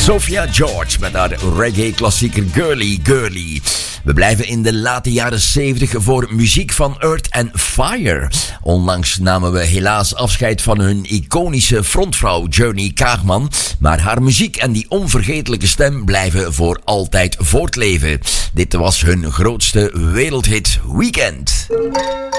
Sophia George met haar reggae-klassieker Girly Girly. We blijven in de late jaren 70 voor muziek van Earth and Fire. Onlangs namen we helaas afscheid van hun iconische frontvrouw Journey Kaagman. Maar haar muziek en die onvergetelijke stem blijven voor altijd voortleven. Dit was hun grootste wereldhit Weekend.